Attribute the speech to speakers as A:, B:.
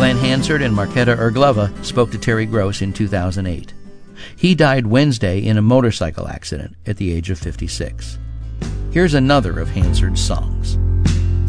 A: Glenn Hansard and Marketa Irglova spoke to Terry Gross in 2008. He died Wednesday in a motorcycle accident at the age of 56. Here's another of Hansard's songs.